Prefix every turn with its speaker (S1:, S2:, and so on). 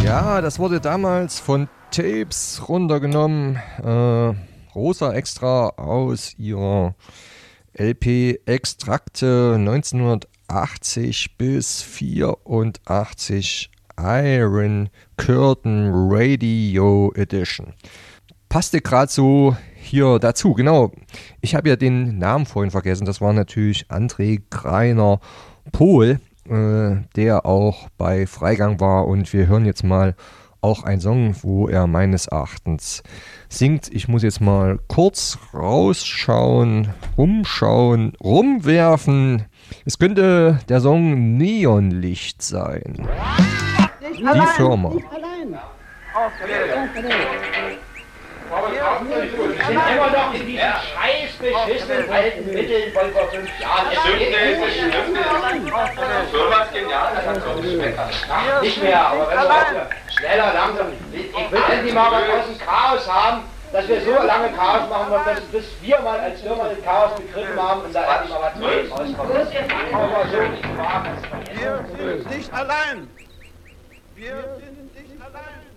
S1: Ja, das wurde damals von Tapes runtergenommen. Rosa Extra aus ihrer LP Extrakte 1980 bis 84 Iron Curtain Radio Edition. Passte gerade so hier dazu, genau. Ich habe ja den Namen vorhin vergessen. Das war natürlich André Greiner Pohl, der auch bei Freigang war. Und wir hören jetzt mal auch einen Song, wo er meines Erachtens singt. Ich muss jetzt mal kurz rausschauen, umschauen, rumwerfen. Es könnte der Song Neonlicht sein. Die Firma.
S2: Wir sind immer noch in diesen scheiß beschissenen alten Mitteln von vor 5 Jahren.
S3: Das stimmt. So was genial, das hat so geschmeckt.
S2: Nicht mehr, aber wenn wir schneller, langsam. Ich will endlich mal was aus dem Chaos haben, dass wir so lange Chaos machen, bis wir mal als Firma den Chaos begriffen haben und da endlich mal was Neues rauskommt. Aber so nicht wahr.
S4: Wir sind nicht allein. Wir sind nicht allein.